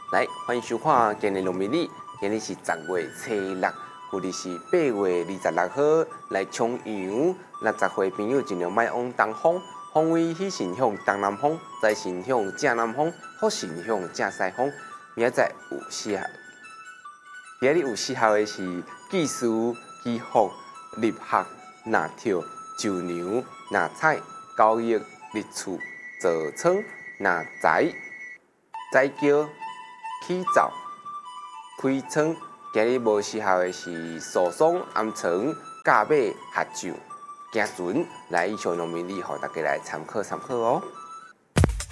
来，欢迎收看今日农民历，今日是10月初六，旧历是8月26号。来冲阳，那十岁朋友尽量莫往东方，方位喜神向东南方，财神向正南方，福神向正西方。明仔有适合，今日有适合的是技术、祈福、立学、拿跳、就牛、拿菜、交易、立厝、坐仓、拿财、宰叫。起灶、开窗，今日无适合的是扫帚、暗床、甲马、合掌、行船。来，以上农民历，互大家来参考参考哦。